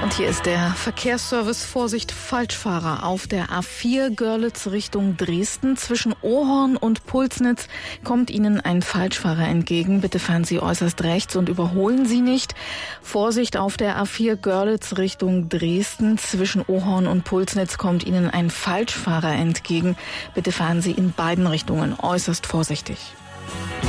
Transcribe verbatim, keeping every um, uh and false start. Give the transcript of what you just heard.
Und hier ist der Verkehrsservice. Vorsicht, Falschfahrer auf der A vier Görlitz Richtung Dresden. Zwischen Ohorn und Pulsnitz kommt Ihnen ein Falschfahrer entgegen. Bitte fahren Sie äußerst rechts und überholen Sie nicht. Vorsicht auf der A vier Görlitz Richtung Dresden. Zwischen Ohorn und Pulsnitz kommt Ihnen ein Falschfahrer entgegen. Bitte fahren Sie in beiden Richtungen äußerst vorsichtig.